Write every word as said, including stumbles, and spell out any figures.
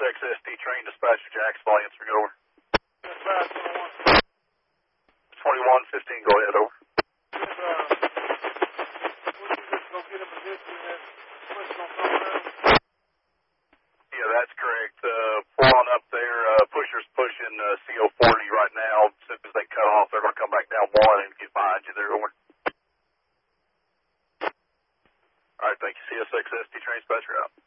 X S T train dispatcher Jacksonville, answer, go over. Yes, five twenty-one. twenty-one fifteen, go ahead, over. Yes, uh, we can just go get a position and then push on something else. Yeah, that's correct. Uh, pull on up there. Uh, pusher's pushing uh, C O forty right now. As soon as they cut off, they're going to come back down one and get behind you there, over. All right, thank you. C S X S T train dispatcher out.